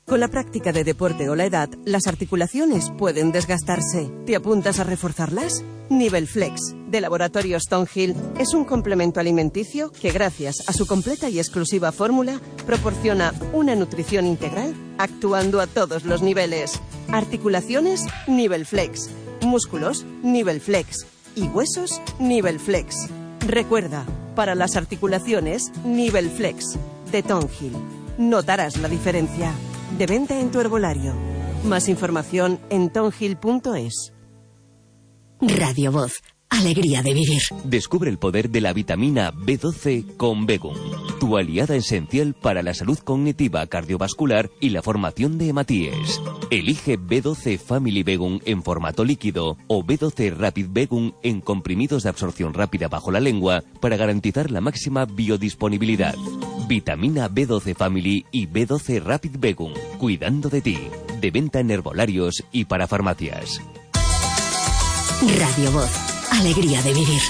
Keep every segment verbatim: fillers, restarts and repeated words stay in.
Con la práctica de deporte o la edad, las articulaciones pueden desgastarse. ¿Te apuntas a reforzarlas? Nivelflex, de Laboratorios Stonehill, es un complemento alimenticio que, gracias a su completa y exclusiva fórmula, proporciona una nutrición integral actuando a todos los niveles. Articulaciones, Nivelflex. Músculos, Nivelflex. Y huesos, Nivelflex. Recuerda, para las articulaciones, Nivelflex, de Stonehill. Notarás la diferencia. De venta en tu herbolario. Más información en tonhill punto es. Radio Voz. Alegría de vivir. Descubre el poder de la vitamina B doce con Begum, tu aliada esencial para la salud cognitiva, cardiovascular y la formación de hematíes. Elige B doce Family Begum en formato líquido o B doce Rapid Begum en comprimidos de absorción rápida bajo la lengua para garantizar la máxima biodisponibilidad. Vitamina B doce Family y B doce Rapid Begum, cuidando de ti. De venta en herbolarios y para farmacias. Radio Voz. Alegría de vivir.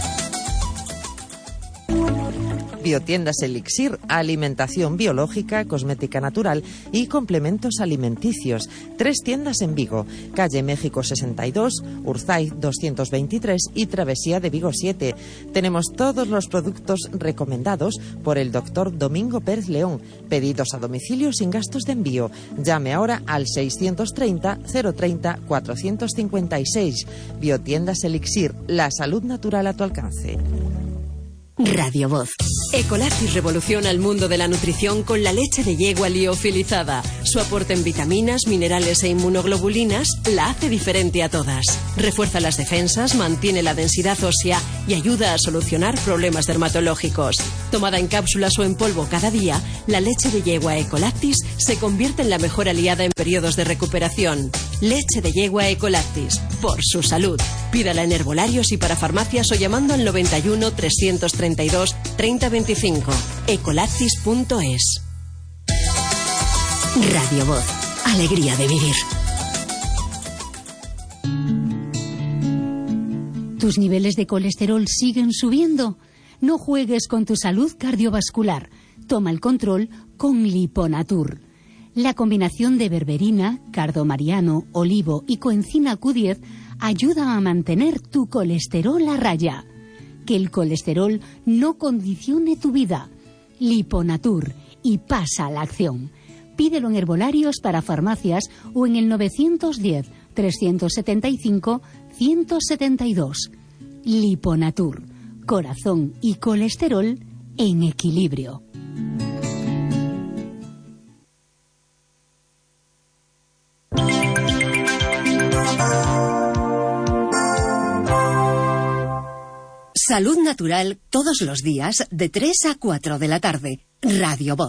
Biotiendas Elixir, alimentación biológica, cosmética natural y complementos alimenticios. Tres tiendas en Vigo, calle México sesenta y dos, Urzay doscientos veintitrés y Travesía de Vigo siete. Tenemos todos los productos recomendados por el doctor Domingo Pérez León. Pedidos a domicilio sin gastos de envío. Llame ahora al seiscientos treinta, cero treinta, cuatrocientos cincuenta y seis. Biotiendas Elixir, la salud natural a tu alcance. Radio Voz. Ecolactis revoluciona el mundo de la nutrición con la leche de yegua liofilizada. Su aporte en vitaminas, minerales e inmunoglobulinas la hace diferente a todas. Refuerza las defensas, mantiene la densidad ósea y ayuda a solucionar problemas dermatológicos. Tomada en cápsulas o en polvo cada día, la leche de yegua Ecolactis se convierte en la mejor aliada en periodos de recuperación. Leche de yegua Ecolactis, por su salud. Pídala en herbolarios y para farmacias o llamando al noventa y uno, trescientos treinta y dos, treinta veinticinco. ecolactis punto es. Radio Voz. Alegría de vivir. ¿Tus niveles de colesterol siguen subiendo? No juegues con tu salud cardiovascular. Toma el control con Liponatur. La combinación de berberina, cardomariano, olivo y coenzima Q diez ayuda a mantener tu colesterol a raya. Que el colesterol no condicione tu vida. Liponatur, y pasa a la acción. Pídelo en herbolarios para farmacias o en el novecientos diez, trescientos setenta y cinco, ciento setenta y dos. Liponatur, corazón y colesterol en equilibrio. Salud natural todos los días de tres a cuatro de la tarde. Radio Voz.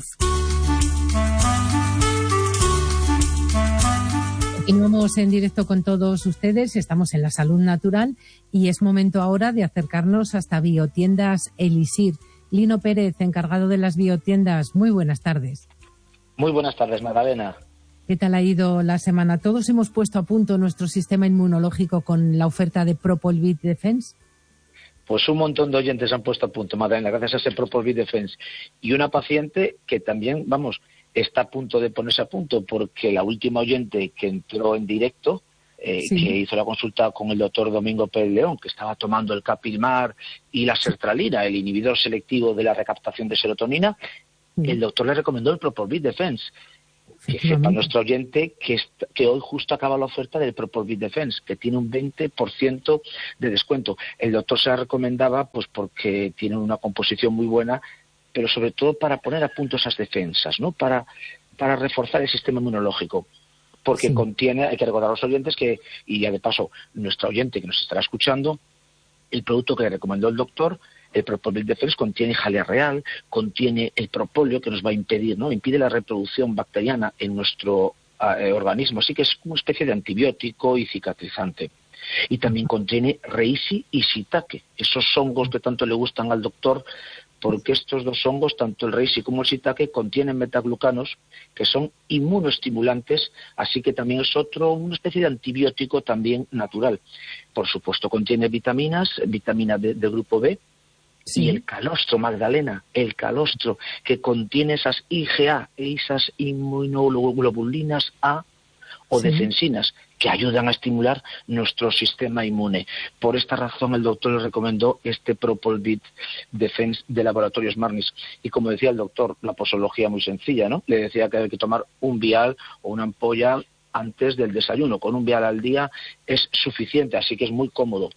Continuamos en directo con todos ustedes, estamos en la salud natural y es momento ahora de acercarnos hasta Biotiendas Elixir. Lino Pérez, encargado de las biotiendas, muy buenas tardes. Muy buenas tardes, Magdalena. ¿Qué tal ha ido la semana? ¿Todos hemos puesto a punto nuestro sistema inmunológico con la oferta de Propol-V Defense? Pues un montón de oyentes han puesto a punto, Magdalena, gracias a ese Propol-V Defense. Y una paciente que también, vamos, está a punto de ponerse a punto, porque la última oyente que entró en directo, eh, sí. que hizo la consulta con el doctor Domingo Pérez León, que estaba tomando el Capilmar y la sertralina, el inhibidor selectivo de la recaptación de serotonina, sí. el doctor le recomendó el Propol-V Defense. Que sepa nuestro oyente que, est- que hoy justo acaba la oferta del Propol-V Defense, que tiene un veinte por ciento de descuento. El doctor se la recomendaba pues porque tiene una composición muy buena, pero sobre todo para poner a punto esas defensas, ¿no? Para, para reforzar el sistema inmunológico. Porque sí. contiene, hay que recordar a los oyentes que, y ya de paso, nuestro oyente que nos estará escuchando, el producto que le recomendó el doctor, el Propol-V Defense, contiene jalea real, contiene el propóleo que nos va a impedir, ¿no? Impide la reproducción bacteriana en nuestro eh, organismo, así que es una especie de antibiótico y cicatrizante. Y también contiene reishi y shiitake, esos hongos que tanto le gustan al doctor, porque estos dos hongos, tanto el reishi como el shiitake, contienen metaglucanos que son inmunoestimulantes, así que también es otro, una especie de antibiótico también natural. Por supuesto, contiene vitaminas, vitamina D del grupo B, Sí. Y el calostro, Magdalena, el calostro que contiene esas I G A, esas inmunoglobulinas A o Sí. defensinas, que ayudan a estimular nuestro sistema inmune. Por esta razón el doctor le recomendó este Propol-Vit Defense de Laboratorios Marnis. Y como decía el doctor, la posología muy sencilla, ¿no? Le decía que hay que tomar un vial o una ampolla antes del desayuno. Con un vial al día es suficiente, así que es muy cómodo.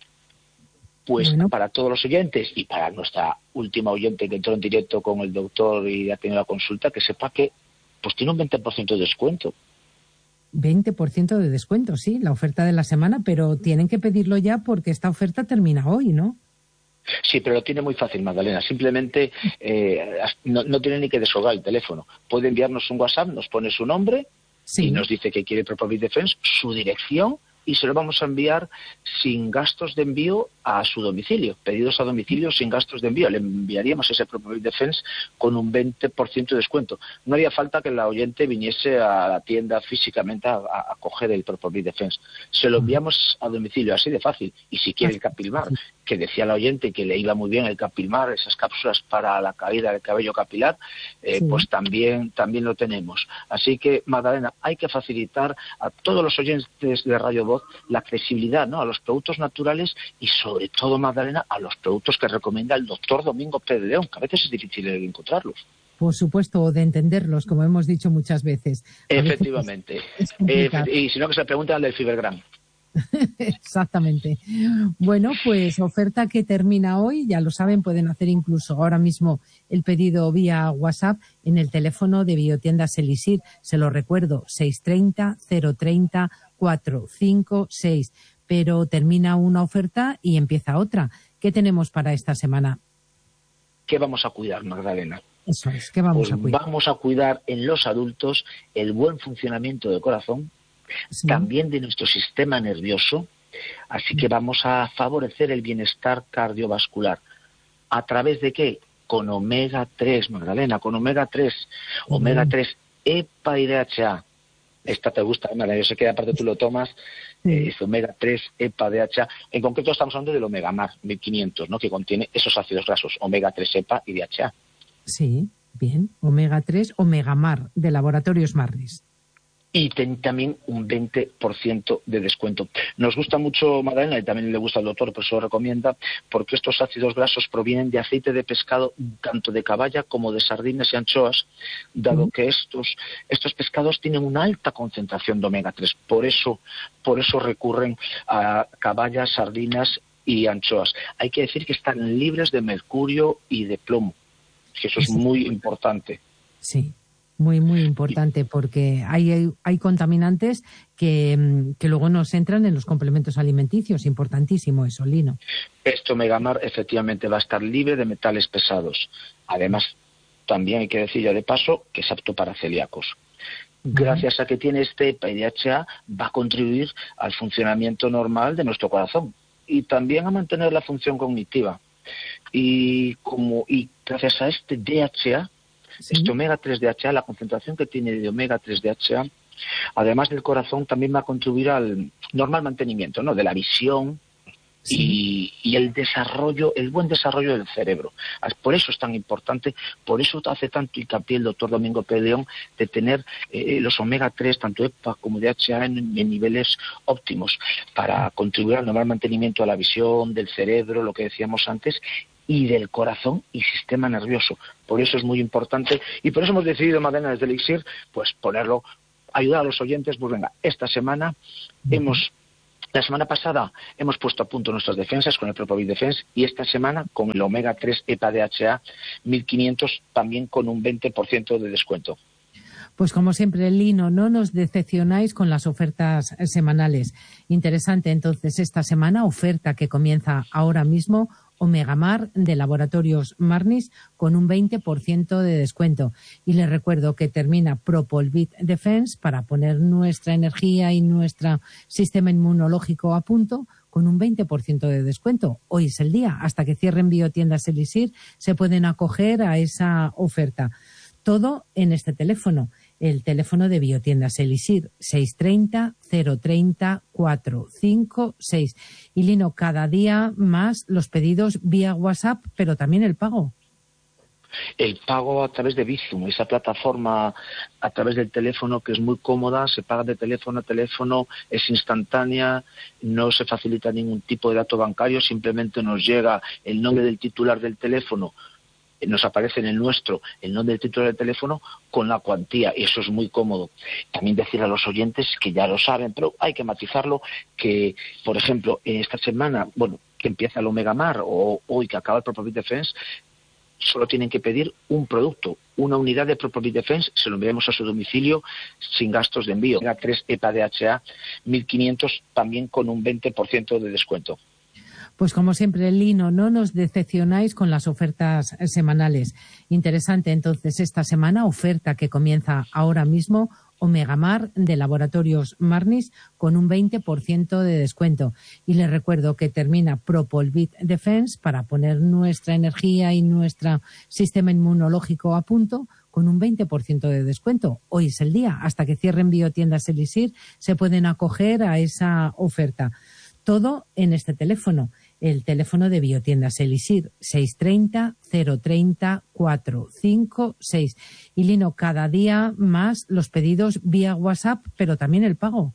Pues Bueno. para todos los oyentes y para nuestra última oyente que entró en directo con el doctor y ha tenido la consulta, que sepa que pues tiene un veinte por ciento de descuento. veinte por ciento de descuento, sí, la oferta de la semana, pero tienen que pedirlo ya porque esta oferta termina hoy, ¿no? Sí, pero lo tiene muy fácil, Magdalena. Simplemente eh, no, no tiene ni que descolgar el teléfono. Puede enviarnos un WhatsApp, nos pone su nombre Sí. y nos dice que quiere Propol-Vit Defense, su dirección, y se lo vamos a enviar sin gastos de envío a su domicilio. Pedidos a domicilio sin gastos de envío. Le enviaríamos ese Propol-Vit Defense con un veinte por ciento de descuento. No haría falta que la oyente viniese a la tienda físicamente a, a coger el Propol-Vit Defense. Se lo enviamos a domicilio, así de fácil. Y si quiere el Capilmar, que decía la oyente que le iba muy bien el Capilmar, esas cápsulas para la caída del cabello capilar, eh, Sí. pues también, también lo tenemos. Así que, Magdalena, hay que facilitar a todos los oyentes de Radio Voz la accesibilidad, ¿no?, a los productos naturales y sobre todo, Magdalena, a los productos que recomienda el doctor Domingo Pérez de León, que a veces es difícil encontrarlos. Por supuesto, o de entenderlos, como hemos dicho muchas veces. A veces Efectivamente. es complicado. Eh, y si no, que se pregunten al del Fibergram. Exactamente. Bueno, pues oferta que termina hoy, ya lo saben, pueden hacer incluso ahora mismo el pedido vía WhatsApp en el teléfono de Biotiendas Elixir. Se lo recuerdo, seiscientos treinta, cero treinta, cuatrocientos cincuenta y seis. Pero termina una oferta y empieza otra. ¿Qué tenemos para esta semana? ¿Qué vamos a cuidar, Magdalena? Eso es, ¿qué vamos Pues a cuidar? vamos a cuidar en los adultos el buen funcionamiento del corazón, Sí. también de nuestro sistema nervioso, así que vamos a favorecer el bienestar cardiovascular. ¿A través de qué? Con omega tres, Magdalena, con omega tres. Muy Omega bien. tres, EPA y D H A. Esta te gusta, Magdalena, yo sé que aparte tú lo tomas, Sí. eh, es omega tres, EPA, D H A. En concreto estamos hablando del omega mar mil quinientos, ¿no?, que contiene esos ácidos grasos, omega tres, EPA y D H A. Sí, bien. Omega tres, Omega Mar, de Laboratorios Marnis. Y ten también un veinte por ciento de descuento. Nos gusta mucho, Magdalena, y también le gusta al doctor, por eso lo recomienda, porque estos ácidos grasos provienen de aceite de pescado, tanto de caballa como de sardinas y anchoas, dado Mm. que estos, estos pescados tienen una alta concentración de omega tres. Por eso, por eso recurren a caballas, sardinas y anchoas. Hay que decir que están libres de mercurio y de plomo, que eso es Sí. muy importante. Sí, muy, muy importante, porque hay, hay, hay contaminantes que, mm, que luego nos entran en los complementos alimenticios. Importantísimo eso, Lino. Este omega mar efectivamente va a estar libre de metales pesados. Además, también hay que decir ya de paso que es apto para celíacos. Gracias a que tiene este EPA y D H A, va a contribuir al funcionamiento normal de nuestro corazón y también a mantener la función cognitiva. Y como y gracias a este D H A, Sí. este omega tres D H A, la concentración que tiene de omega tres D H A, además del corazón, también va a contribuir al normal mantenimiento, ¿no?, de la visión, Sí. y, y el desarrollo, el buen desarrollo del cerebro. Por eso es tan importante, por eso hace tanto hincapié el doctor Domingo Pérez de León de tener eh, los omega tres, tanto EPA como D H A, en, en niveles óptimos, para contribuir al normal mantenimiento de la visión, del cerebro, lo que decíamos antes, y del corazón y sistema nervioso. Por eso es muy importante, y por eso hemos decidido, Magdalena, desde Elixir, pues ponerlo, ayudar a los oyentes. Pues venga, esta semana hemos... La semana pasada hemos puesto a punto nuestras defensas con el Propol-Vit Defense y esta semana con el omega tres EPA D H A mil quinientos también con un veinte por ciento de descuento. Pues como siempre, Lino, no nos decepcionáis con las ofertas semanales. Interesante, entonces, esta semana, oferta que comienza ahora mismo, Omega Mar de Laboratorios Marnis con un veinte por ciento de descuento. Y les recuerdo que termina Propol-Vit Defense para poner nuestra energía y nuestro sistema inmunológico a punto con un veinte por ciento de descuento. Hoy es el día. Hasta que cierren Biotiendas Elixir se pueden acoger a esa oferta. Todo en este teléfono. el teléfono de Biotiendas Elixir, seiscientos treinta, cero treinta, cuatrocientos cincuenta y seis. Y Lino, cada día más los pedidos vía WhatsApp, pero también el pago. El pago a través de Bizum, esa plataforma a través del teléfono que es muy cómoda, se paga de teléfono a teléfono, es instantánea, no se facilita ningún tipo de dato bancario, simplemente nos llega el nombre del titular del teléfono, nos aparece en el nuestro el nombre del titular del teléfono con la cuantía, y eso es muy cómodo. También decir a los oyentes que ya lo saben, pero hay que matizarlo, que, por ejemplo, esta semana, bueno, que empieza el Omega Mar o hoy que acaba el ProProfit Defense, solo tienen que pedir un producto, una unidad de ProProfit Defense, se lo enviamos a su domicilio sin gastos de envío. Omega tres E P A D H A mil quinientos también con un veinte por ciento de descuento. Pues como siempre, Lino, no nos decepcionáis con las ofertas semanales. Interesante entonces esta semana, oferta que comienza ahora mismo, Omega Mar de Laboratorios Marnis con un veinte por ciento de descuento. Y les recuerdo que termina ProProfit Defense para poner nuestra energía y nuestro sistema inmunológico a punto con un veinte por ciento de descuento. Hoy es el día. Hasta que cierren Biotiendas Elixir se pueden acoger a esa oferta. Todo en este teléfono, el teléfono de Biotiendas Elixir, seiscientos treinta, cero treinta, cuatrocientos cincuenta y seis. Y Lino, cada día más los pedidos vía WhatsApp, pero también el pago.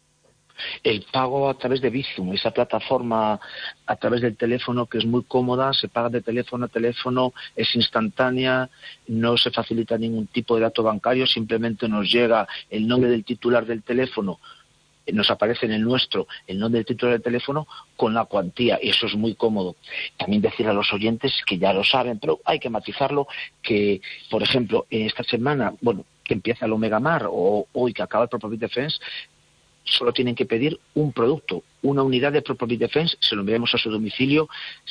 El pago a través de Bizum, esa plataforma a través del teléfono que es muy cómoda, se paga de teléfono a teléfono, es instantánea, no se facilita ningún tipo de dato bancario, simplemente nos llega el nombre del titular del teléfono, nos aparece en el nuestro el nombre del titular del teléfono con la cuantía, y eso es muy cómodo. También decir a los oyentes que ya lo saben, pero hay que matizarlo, que, por ejemplo, esta semana, bueno, que empieza el Omega Mar o hoy que acaba el ProProfit Defense, solo tienen que pedir un producto, una unidad de ProProfit Defense, se lo enviamos a su domicilio